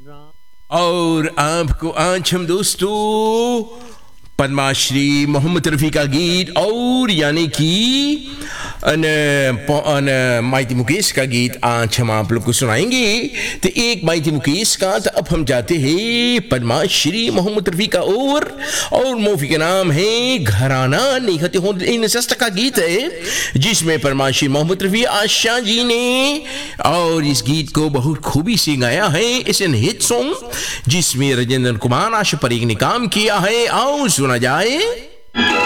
और आपको आज हम दोस्तों पद्माश्री मोहम्मद रफ़ी का गीत और यानी कि माइती मुकेश का गीत आज हम आप लोग को सुनाएंगे। तो एक माइती मुकेश का, तो अब हम जाते हैं पद्माश्री मोहम्मद रफ़ी का और मूवी का नाम है घराना निखत हो इन सस्ता का गीत है जिसमें पद्माश्री मोहम्मद रफ़ी आशा जी ने और इस गीत को बहुत खूबी से गाया है। इस हिट सॉन्ग जिसमें राजेंद्र कुमार आशा परीक ने काम किया है। आओ सुना जाए।